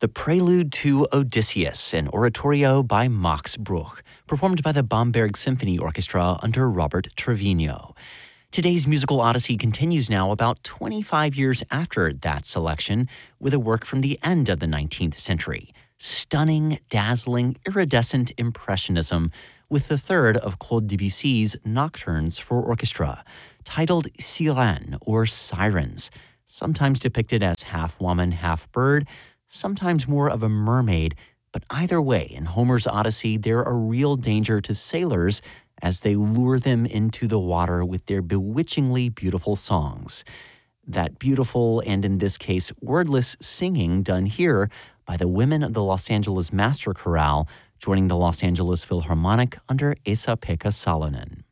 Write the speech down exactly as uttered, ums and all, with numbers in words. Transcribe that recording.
The Prelude to Odysseus, an oratorio by Max Bruch, performed by the Bamberg Symphony Orchestra under Robert Trevino. Today's musical odyssey continues now about twenty-five years after that selection with a work from the end of the nineteenth century. Stunning, dazzling, iridescent impressionism with the third of Claude Debussy's Nocturnes for Orchestra, titled Sirènes or Sirens, sometimes depicted as half woman, half bird, sometimes more of a mermaid, but either way, in Homer's Odyssey, they're a real danger to sailors as they lure them into the water with their bewitchingly beautiful songs. That beautiful, and in this case, wordless singing done here by the women of the Los Angeles Master Chorale, joining the Los Angeles Philharmonic under Esa-Pekka Salonen.